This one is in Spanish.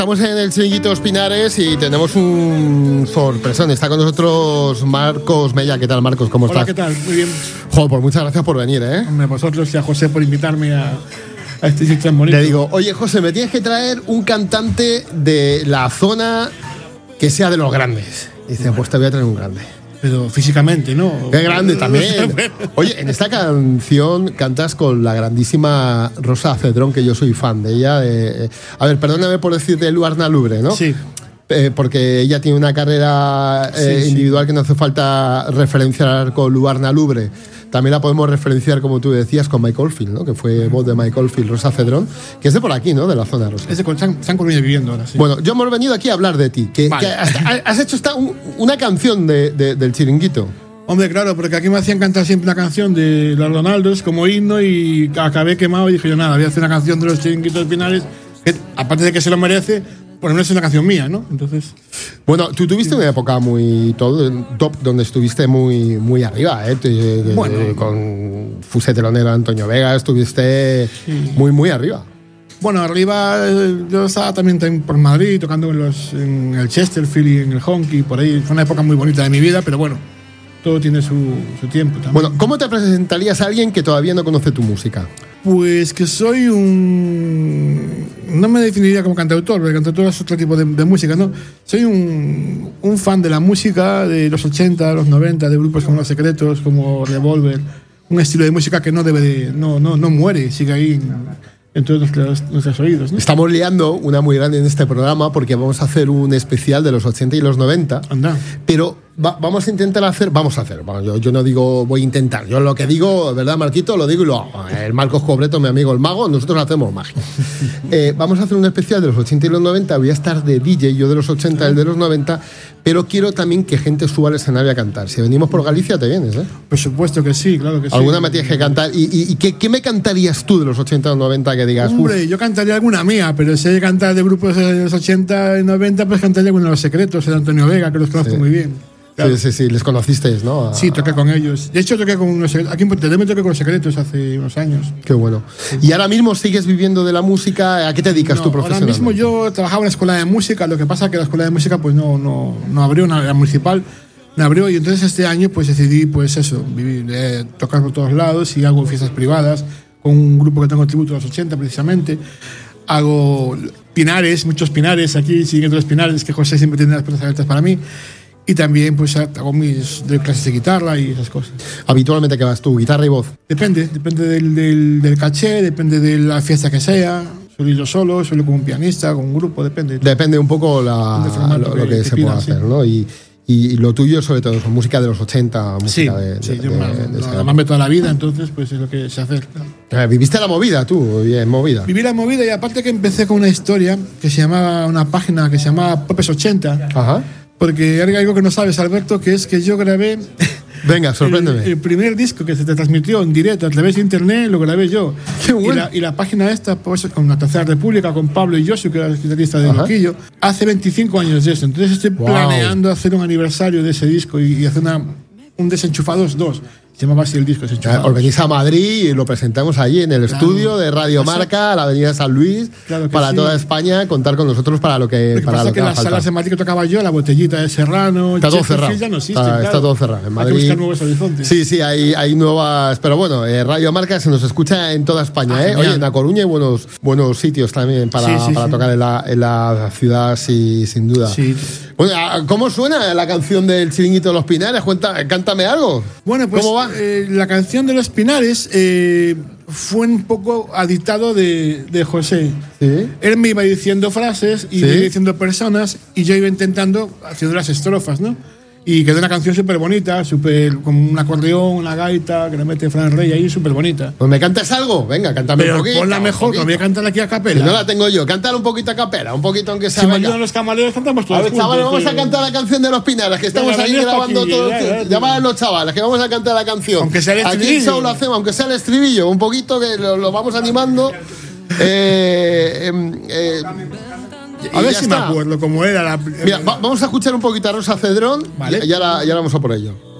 Estamos en el Chiringuito Pinares y tenemos un sorpresón. Está con nosotros Marcos Mella. ¿Qué tal, Marcos? ¿Cómo estás? Hola, ¿qué tal? Muy bien. Joder, pues muchas gracias por venir, ¿eh? Hombre, vosotros y a José por invitarme a este sitio tan bonito. Le digo, oye, José, me tienes que traer un cantante de la zona que sea de los grandes. Y dice, pues te voy a traer un grande. Pero físicamente, ¿no? ¡Qué grande también! Oye, en esta canción cantas con la grandísima Rosa Cedrón, que yo soy fan de ella. A ver, perdóname por decir de Luarna Lubre, ¿no? Sí. Porque ella tiene una carrera individual que no hace falta referenciar con Luarna Lubre. También la podemos referenciar, como tú decías, con Mike Oldfield, ¿no? Que fue voz de Mike Oldfield, Rosa Cedrón, que es de por aquí, ¿no? De la zona rosa. Es de San Coruña viviendo ahora, sí. Bueno, yo hemos venido aquí a hablar de ti. Vale. Que has hecho una canción del Chiringuito. Hombre, claro, porque aquí me hacían cantar siempre una canción de los Ronaldos como himno y acabé quemado y dije yo, nada, voy a hacer una canción de los Chiringuitos Pinares que, aparte de que se lo merece, por lo menos es una canción mía, ¿no? Entonces... Bueno, tú tuviste una época muy top, donde estuviste muy arriba, ¿eh? Bueno. Con Fuse Telonero, Antonio Vega, estuviste muy arriba. Bueno, arriba yo estaba también por Madrid tocando en el Chesterfield y en el Honky, por ahí. Fue una época muy bonita de mi vida, pero bueno, todo tiene su tiempo también. Bueno, ¿cómo te presentarías a alguien que todavía no conoce tu música? Pues que soy no me definiría como cantautor, porque cantautor es otro tipo de música, ¿no? Soy un fan de la música de los 80, los 90, de grupos como Los Secretos, como Revolver, un estilo de música que no muere, sigue ahí en todos nuestros oídos, ¿no? Estamos liando una muy grande en este programa porque vamos a hacer un especial de los 80 y los 90. Anda. Pero vamos a intentar hacer. Bueno, yo no digo voy a intentar. Yo lo que digo, ¿verdad, Marquito? Lo digo y lo hago. El Marcos Cobreto, mi amigo el mago, nosotros hacemos magia. Vamos a hacer un especial de los 80 y los 90. Voy a estar de DJ, yo de los 80, el de los 90. Pero quiero también que gente suba al escenario a cantar. Si venimos por Galicia, te vienes, ¿eh? Por supuesto que sí, claro que sí. Alguna me tienes que cantar. ¿Y qué me cantarías tú de los 80 o 90 que digas? Hombre, yo cantaría alguna mía, pero si hay que cantar de grupos de los 80 y 90, pues cantaría alguno de Los Secretos, de Antonio Vega, que los conozco muy bien. Claro. Sí, les conocisteis, ¿no? Sí, toqué con ellos. De hecho, toqué con aquí en Pontevedra toqué con Los Secretos hace unos años. Qué bueno. ¿Y ahora mismo sigues viviendo de la música? ¿A qué te dedicas tú profesionalmente? Ahora mismo yo trabajaba en la escuela de música, lo que pasa es que la escuela de música pues no abrió, la municipal no abrió, y entonces este año pues decidí pues eso, tocar por todos lados y hago fiestas privadas con un grupo que tengo tributo a los 80 precisamente. Hago pinares, muchos pinares aquí, siguiendo los pinares, que José siempre tiene las puertas abiertas para mí. Y también pues hago doy clases de guitarra y esas cosas. ¿Habitualmente qué vas tú? ¿Guitarra y voz? Depende del caché, depende de la fiesta que sea. Suelo ir yo solo, suelo con un pianista, con un grupo, depende. Depende un poco lo que se pueda hacer, ¿no? Y lo tuyo sobre todo es música de los 80, música yo me toda la vida, entonces pues es lo que sé hacer. ¿Viviste la movida tú? Bien, movida. Viví la movida, y aparte que empecé con una historia que se llamaba, una página que se llamaba Popes 80. Ajá. Porque hay algo que no sabes, Alberto, que es que yo grabé... Venga, sorpréndeme. El primer disco que se te transmitió en directo a través de internet lo grabé yo. Qué bueno. Y la página esta, pues, con la Tercera República, con Pablo y Josu, que era el guitarrista de Loquillo, hace 25 años de eso. Entonces estoy planeando hacer un aniversario de ese disco y hacer un Desenchufados 2. Se llamaba así el disco, Desenchufados. Os venís a Madrid y lo presentamos allí en el estudio de Radio Marca, a la Avenida San Luis, para toda España, contar con nosotros para lo que Lo que pasa es que las salas de Madrid que tocaba yo, la Botellita de Serrano, está todo cerrado. Ya no existe, está todo cerrado. En Madrid, hay que buscar nuevos horizontes. Sí, hay nuevas. Pero bueno, Radio Marca se nos escucha en toda España. Oye, en La Coruña hay buenos sitios también para tocar en la ciudad, sin duda. Sí. Bueno, ¿cómo suena la canción del Chiringuito de los Pinares? Cántame algo. Bueno, pues ¿cómo va? La canción de los Pinares fue un poco adictado de José. ¿Sí? Él me iba diciendo frases y me iba diciendo personas y yo iba intentando haciendo las estrofas, ¿no? Y quedó una canción súper bonita, con un acordeón, una gaita, que le mete Fran Rey ahí, súper bonita. Pues me cantas algo, venga, cántame un poquito. Ponla mejor, que voy a cantar aquí a capela. Si no la tengo yo, cántala un poquito a capela, un poquito aunque sea. Si me ayudan los camaleros, cantamos todos. A ver, chavales, vamos a cantar la canción de los Pinares, que estamos ahí grabando todo. Llaman a los chavales, que vamos a cantar la canción. Aunque sea el estribillo. Aquí solo lo hacemos, aunque sea el estribillo, un poquito que lo vamos animando. A ver si me acuerdo cómo era la... Mira, vamos a escuchar un poquito a Rosa Cedrón, vale. y ahora vamos a por ello.